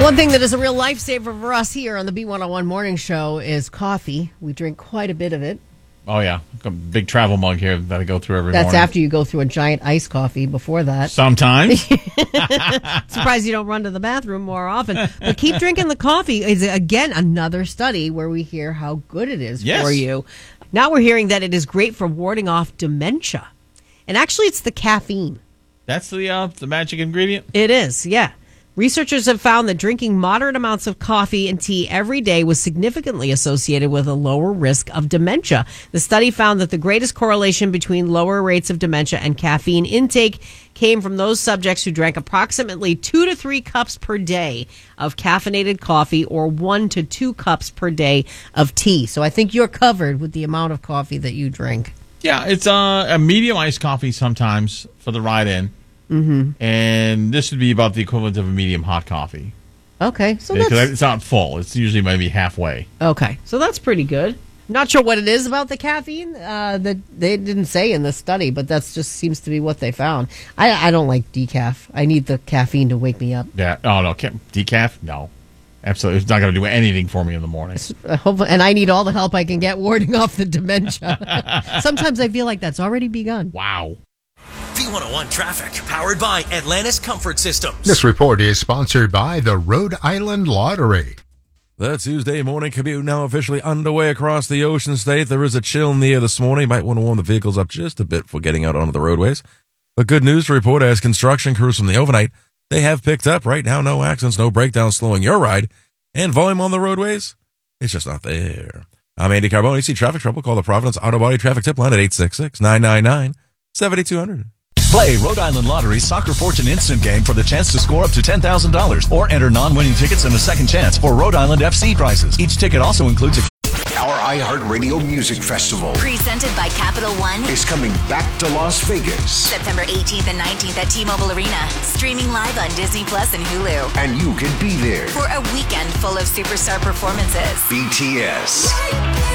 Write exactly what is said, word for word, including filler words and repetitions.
One thing that is a real lifesaver for us here on the B one oh one Morning Show is coffee. We drink quite a bit of it. Oh, yeah. A big travel mug here that I go through every That's morning. after you go through a giant iced coffee before that. Sometimes. Surprised you don't run to the bathroom more often. But keep drinking the coffee. Is again another study where we hear how good it is Yes. for you. Now we're hearing that it is great for warding off dementia. And actually, it's the caffeine. That's the uh, the magic ingredient? It is, yeah. Researchers have found that drinking moderate amounts of coffee and tea every day was significantly associated with a lower risk of dementia. The study found that the greatest correlation between lower rates of dementia and caffeine intake came from those subjects who drank approximately two to three cups per day of caffeinated coffee or one to two cups per day of tea. So I think you're covered with the amount of coffee that you drink. Yeah, it's uh, a medium iced coffee sometimes for the ride in. Mm-hmm. And this would be about the equivalent of a medium hot coffee. Okay, so Yeah, 'cause that's it's not full. It's usually maybe halfway. okay. So that's pretty good. Not sure what it is about the caffeine uh, that they didn't say in the study, but that just seems to be what they found. I, I don't like decaf. I need the caffeine to wake me up. Yeah. Oh, no. Can't, decaf? No. Absolutely. It's not going to do anything for me in the morning. I hope, and I need all the help I can get warding off the dementia. Sometimes I feel like that's already begun. Wow. B one oh one Traffic, powered by Atlantis Comfort Systems. This report is sponsored by the Rhode Island Lottery. The Tuesday morning commute now officially underway across the Ocean State. There is a chill in the air this morning. You might want to warm the vehicles up just a bit for getting out onto the roadways. But good news to report as construction crews from the overnight, they have picked up. Right now, no accidents, no breakdowns slowing your ride. And volume on the roadways, it's just not there. I'm Andy Carbone. You see traffic trouble, call the Providence Auto Body Traffic Tip Line at eight six six, nine nine nine, seven two zero zero. Play Rhode Island Lottery's Soccer Fortune Instant Game for the chance to score up to ten thousand dollars or enter non-winning tickets and a second chance for Rhode Island F C prizes. Each ticket also includes a... Our iHeartRadio Music Festival presented by Capital One is coming back to Las Vegas. September eighteenth and nineteenth at T-Mobile Arena. Streaming live on Disney Plus and Hulu. And you can be there For a weekend full of superstar performances. B T S.